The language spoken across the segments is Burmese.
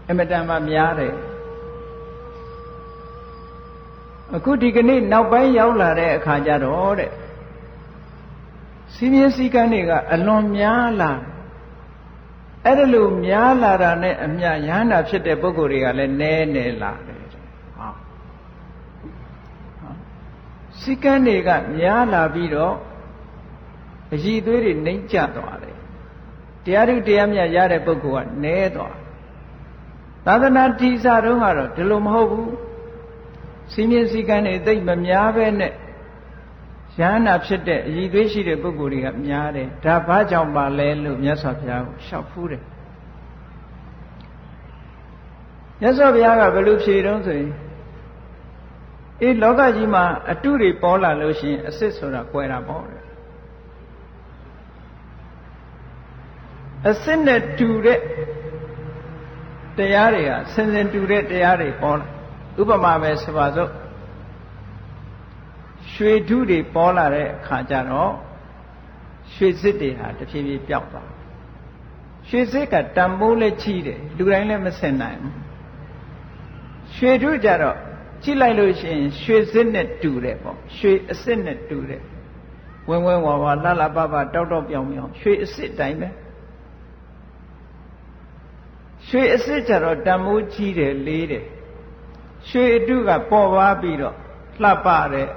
အမတန်မှများတယ်အခုဒီကနေ့နောက်ပိုင်းရောက်လာတဲ့အခါကျတော့တဲ့စီးမြင်စည်းကမ်းတွေကအလွန်များလာအဲ့ဒါလို့များလာတာနဲ့အမျှယဟန္တာဖြစ်တဲ့ပုဂ္ဂိုလ်တွေကလည်းနည်းနေလာတယ်စည်းကမ်းတွေကများလာပြီးတော့အရည်သွေးတွေနှိမ့်ကျသွားတယ်တရားဓုတရားမြတ်ရတဲ့ပုဂ္ဂိုလ်ကနည်းသွားသာသနာတည်စာတုန်းကတော့ဒီလိုမဟုတ်ဘူးစီးမြင်စည်းကမ်းတွေသိပ်မများပဲနဲ့ယဟန္တာဖြစ်တဲ့အရည်သွေးရှိတဲ့ပုဂ္ဂိုလ်တွေကများတယ်ဒါဘာကြောင့်ပါလဲလို့မြတ်စွာဘုရားကိုလျှောက်ဖူးတယ်မြတ်စွာဘုရားကဘယ်လိုဖြေတုံးဆိုရင်လောကကြီးမှာအတုတွေပေါ်လာလို့ရှိရင်အစစ်ဆိုတာကွယ်တာပေါ့တယ်အစစ်နဲ့တူတဲ့တရားတွေကဆင်ဆင်တူတဲ့တရားတွေပေါ်လာဥပမာပဲဆိုပါစို့ရွှေဓုတွေပေါ်လာတဲ့အခါကျတော့ရွှေစစ်တွေဟာတဖြည်းဖြည်းပျောက်သွားရွှေစစ်ကတန်ဖိုးလည်းကြီးတယ်လူတိုင်းလည်းမဆင်နိုင်ဘူးရွှေဓုကြတော့ကြည့်လိုက်လို့ရှိရင်ရွှေစစ်နဲ့တူတယ်ပေါ့ရွှေအစစ်နဲ့တူတယ်ဝင်းဝင်းဝါဝါလှလှပပတောက်တောက်ပြောင်ပြောင်ရွှေအစစ်တိုင်းပဲရွှေအစစ်ကြတော့တန်ဖိုးကြီးတယ်လေးတယ်ရွှေအတုကပေါ်ပါပြီးတော့လှပတယ်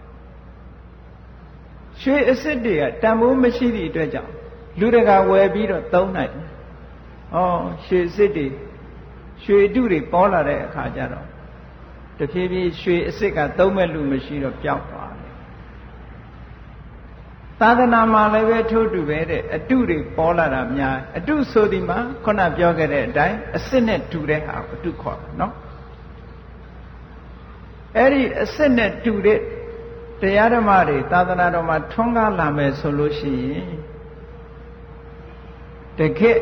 ရွှေအစစ်တွေကတန်ဖိုးမရှိသည့်အတွက်ကြောင့်လူတကာဝယ်ပြီးတော့သုံးနိုင်တယ်ရွှေစစ်တွေရွှေအတုတွေပေါ်လာတဲ့အခါကျတော့တဖြည်းဖြည်းရွှေအစစ်ကသုံးမဲ့လူမရှိတော့ပျောက်သွားတယ်သာသနာမှာလည်းပဲထို့တူပဲတဲ့အတုတွေပေါ်လာတာများအတုဆိုဒီမှာခုနပြောခဲ့တဲ့အတိုင်းအစစ်နဲ့တူတဲ့ဟာအတုခေါ်တာနော်အဲ့ဒီအစစ်နဲ့တူတဲ့တရားဓမ္မတွေသာသနာတော်မှာထွန်းကားလာမယ်ဆိုလို့ရှိရင်တကယ့်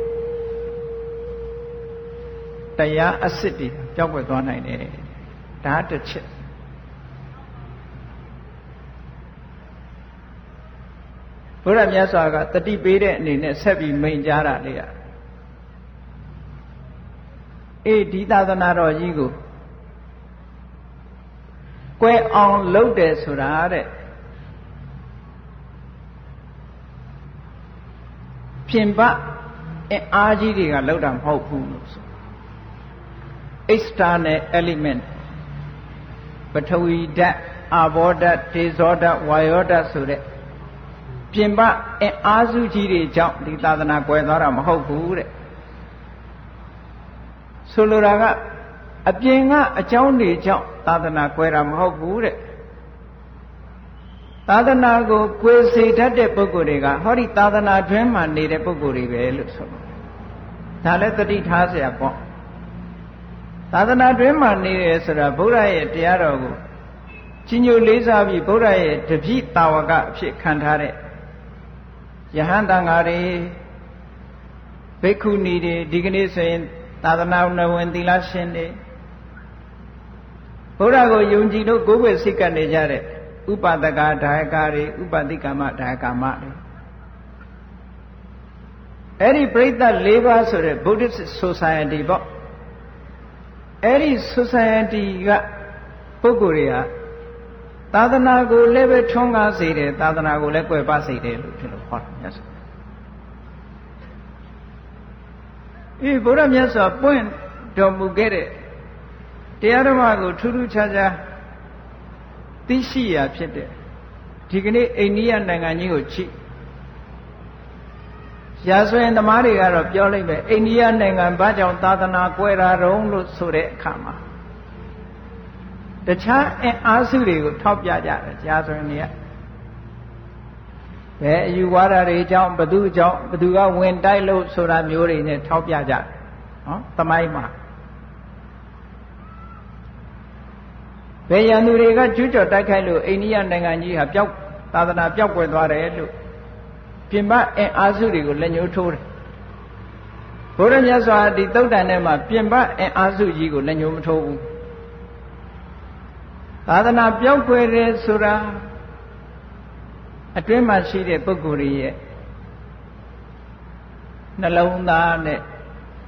တရားအစစ်တွေပျောက်ကွယ်သွားနိုင်တယ်ဒါတစ်ချက်ဘုရားမြတ်စွာကတတိပေးတဲ့အနေနဲ့ဆက်ပြီးမိန့်ကြားတာလေဒီသာသနာတော်ကြီးကိုကွယ်အောင်လုပ်တယ်ဆိုတာတဲ့ပြင်ပအားကြီးတွေကလုပ်တာမဟုတ်ဘူးလို့ဆို external element ပထဝီဓာတ်အာဘောဓာတ်တေဇောဓာတ်ဝါယောဓာတ်ဆိုတဲ့ပြင်ပအားစုကြီးတွေကြောင့်ဒီသာသနာကွယ်သွားတာမဟုတ်ဘူးတဲ့ဆိုလိုတာကအပြင်ကအကြောင်းတွေကြောင့်သာသနာကွယ်တာမဟုတ်ဘူးတဲ့သာသနာကိုကွယ်စေတတ်တဲ့ပုဂ္ဂိုလ်တွေကဟောဒီသာသနာတွင်မှာနေတဲ့ပုဂ္ဂိုလ်တွေပဲလို့ဆိုလို့ဒါလည်းသတိထားเสียပေါ့သာသနာတွင်မှာနေတယ်ဆိုတာဘုရားရဲ့တရားတော်ကိုကြီးညိုလေးစားပြီးဘုရားရဲ့တပည့်တာဝကအဖြစ်ခံထားတဲ့ယဟန်တန်ဃာတွေဘိက္ခုနီတွေဒီကနေ့ဆိုရင်သာသနာ့နဝင်သီလရှင်တွေဘုရားကိုယုံကြည်လို့ကိုယ်ွယ်စိတ်ကနေကြတဲ့ဥပဒကဒါယကတွေဥပတိကမဒါယကမတွေအဲ့ဒီပြိဿ၄ပါးဆိုတဲ့ Buddhist Society ပေါ့အဲ့ဒီ Society ကပုဂ္ဂိုလ်တွေကသာသနာကိုလည်းပဲထွန်းကားစေတယ်သာသနာကိုလည်းကွယ်ပစေတယ်လို့ဒီလိုဟောတာမြတ်စွာဘုရားမြတ်စွာပွင့်တော်မူခဲ့တဲ့တရားဓမ္မကိုထူးထူးခြားခြားသိရှိရဖြစ်တဲ့ဒီကနေ့အိန္ဒိယနိုင်ငံကြီးကိုကြည့်ရာဇဝင်သမားတွေကတော့ပြောလိုက်ပဲအိန္ဒိယနိုင်ငံဘာကြောင့်သာသနာကွယ်တာတုံးလို့ဆိုတဲ့အခါမှာတခြားအားစုတွေကိုထောက်ပြကြတယ်ရာဇဝင်တွေကဘယ်အယူဝါဒတွေကြောင့်ဘသူကြောင့်ဘသူကဝင်တိုက်လို့ဆိုတာမျိုးတွေနဲ့ထောက်ပြကြတယ်နော်သမိုင်းမှာဘယ်ရန်သူတွေကကျူးကျော်တိုက်ခိုက်လို့အိန္ဒိယနိုင်ငံကြီးဟာသာသနာပျောက်ကွယ်သွားတယ်လို့ပြင်ပအားစုတွေကိုလက်ညှိုးထိုးတယ်ဘုရားမြတ်စွာဒီသုတ်တန်ထဲမှာပြင်ပအားစုကြီးကိုလက်ညှိုးမထိုးဘူးသာသနာပျောက်ကွယ်တယ်ဆိုတာအတွင်းမှာရှိတဲ့ပုဂ္ဂိုလ်ရဲ့နှလုံးသားနဲ့